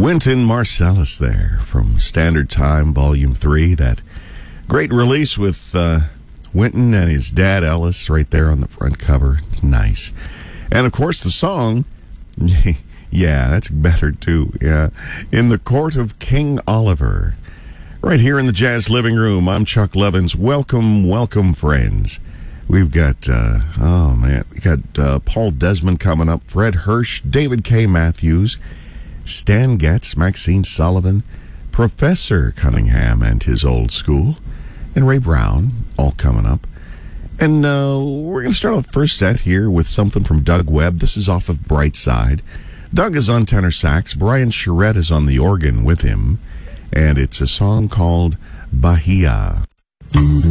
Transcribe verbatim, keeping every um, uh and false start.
Wynton Marsalis there from Standard Time, Volume three. That great release with uh, Wynton and his dad, Ellis, right there on the front cover. It's nice. And, of course, the song, yeah, that's better, too. Yeah, In the Court of King Oliver. Right here in the Jazz Living Room, I'm Chuck Levins. Welcome, welcome, friends. We've got, uh, oh, man, we got uh, Paul Desmond coming up, Fred Hirsch, David K. Matthews, Stan Getz, Maxine Sullivan, Professor Cunningham and his old school, and Ray Brown, all coming up. And uh, we're going to start off first set here with something from Doug Webb. This is off of Bright Side. Doug is on tenor sax. Brian Charette is on the organ with him. And it's a song called Bahia.